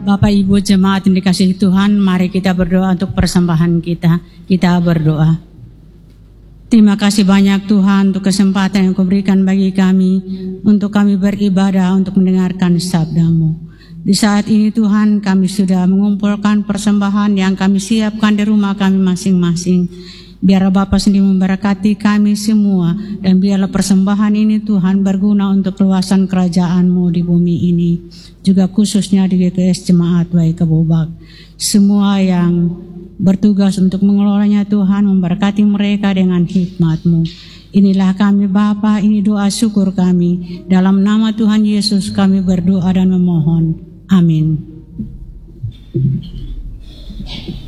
Bapak Ibu jemaat yang dikasihi Tuhan, mari kita berdoa untuk persembahan kita. Kita berdoa. Terima kasih banyak Tuhan untuk kesempatan yang Kau berikan bagi kami, untuk kami beribadah, untuk mendengarkan sabda-Mu. Di saat ini Tuhan, kami sudah mengumpulkan persembahan yang kami siapkan di rumah kami masing-masing. Biarlah Bapa sendiri memberkati kami semua, dan biarlah persembahan ini Tuhan berguna untuk keluasan kerajaan-Mu di bumi ini, juga khususnya di GKS Jemaat Baik Kebobak. Semua yang bertugas untuk mengelolanya Tuhan, memberkati mereka dengan hikmat-Mu. Inilah kami Bapa, ini doa syukur kami. Dalam nama Tuhan Yesus kami berdoa dan memohon. Amin.